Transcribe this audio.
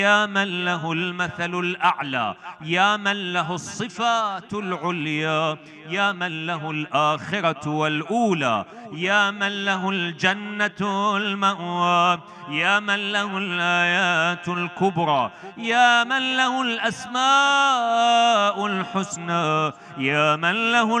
يا من له المثل الأعلى، يا من له الصفات العليا، يا من له الآخرة والأولى، يا من له الجنة المأوى، يا من له الآيات الكبرى، يا من له الأسماء الحسنى، يا من له